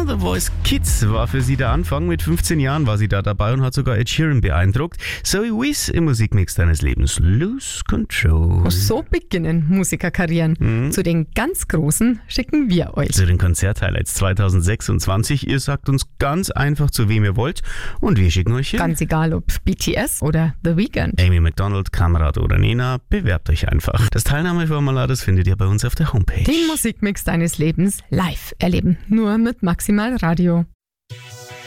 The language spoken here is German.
The Voice Kids war für sie der Anfang. Mit 15 Jahren war sie da dabei und hat sogar Ed Sheeran beeindruckt. Zoe Wiss im Musikmix deines Lebens. Lose Control. So beginnen Musikerkarrieren. Zu den ganz Großen schicken wir euch. Zu den Konzerthighlights 2026. Ihr sagt uns ganz einfach, zu wem ihr wollt. Und wir schicken euch hin. Ganz egal, ob BTS oder The Weeknd. Amy Macdonald, Kamerad oder Nena, bewerbt euch einfach. Das Teilnahmeformular, das findet ihr bei uns auf der Homepage. Den Musikmix deines Lebens live erleben. Nur mit Maximal Radio.